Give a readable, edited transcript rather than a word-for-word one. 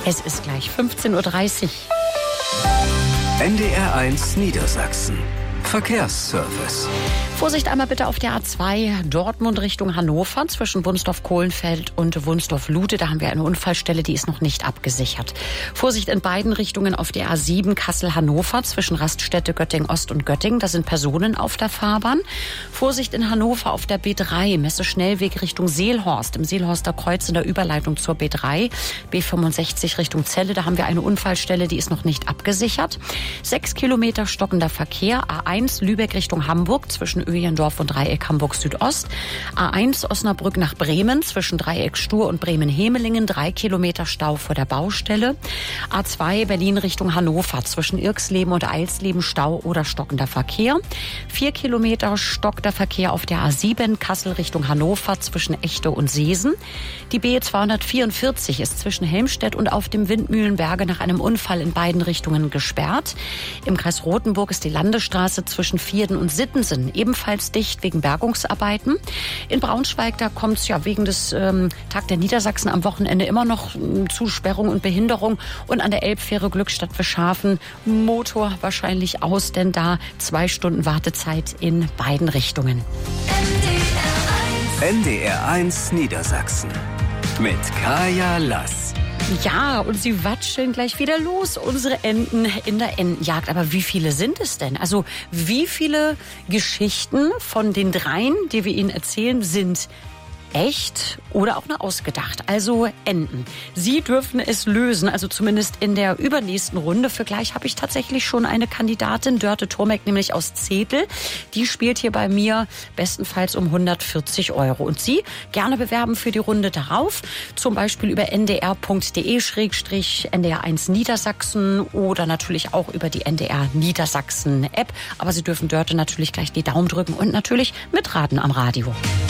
Es ist gleich 15:30 Uhr. NDR1 Niedersachsen. Verkehrsservice. Vorsicht einmal bitte auf der A2 Dortmund Richtung Hannover zwischen Wunsdorf-Kohlenfeld und Wunsdorf-Lute. Da haben wir eine Unfallstelle, die ist noch nicht abgesichert. Vorsicht in beiden Richtungen auf der A7 Kassel-Hannover zwischen Raststätte Göttingen-Ost und Göttingen. Da sind Personen auf der Fahrbahn. Vorsicht in Hannover auf der B3 Messe-Schnellweg Richtung Seelhorst. Im Seelhorster Kreuz in der Überleitung zur B3. B65 Richtung Celle. Da haben wir eine Unfallstelle, die ist noch nicht abgesichert. 6 Kilometer stockender Verkehr. A1 Lübeck Richtung Hamburg zwischen Öjendorf und Dreieck Hamburg Südost. A1 Osnabrück nach Bremen zwischen Dreieck Stur und Bremen-Hemelingen. 3 Kilometer Stau vor der Baustelle. A2 Berlin Richtung Hannover zwischen Irksleben und Eilsleben Stau oder stockender Verkehr. 4 Kilometer stockender Verkehr auf der A7 Kassel Richtung Hannover zwischen Echte und Seesen. Die B244 ist zwischen Helmstedt und auf dem Windmühlenberge nach einem Unfall in beiden Richtungen gesperrt. Im Kreis Rothenburg ist die Landesstraße zwischen Vierden und Sittensen ebenfalls dicht wegen Bergungsarbeiten. In Braunschweig, da kommt es ja wegen des Tag der Niedersachsen am Wochenende immer noch zu Sperrung und Behinderung. Und an der Elbfähre Glückstadt-Wischhafen Motor wahrscheinlich aus, denn da 2 Stunden Wartezeit in beiden Richtungen. NDR1 Niedersachsen mit Kaya Lass. Ja, und sie watscheln gleich wieder los, unsere Enten in der Entenjagd. Aber wie viele sind es denn? Also wie viele Geschichten von den 3, die wir Ihnen erzählen, sind echt oder auch nur ausgedacht? Also Enten. Sie dürfen es lösen, also zumindest in der übernächsten Runde. Für gleich habe ich tatsächlich schon eine Kandidatin, Dörte Turmek, nämlich aus Zetel. Die spielt hier bei mir bestenfalls um 140 €. Und Sie gerne bewerben für die Runde darauf, zum Beispiel über ndr.de/NDR1 Niedersachsen oder natürlich auch über die NDR Niedersachsen App. Aber Sie dürfen Dörte natürlich gleich die Daumen drücken und natürlich mitraten am Radio.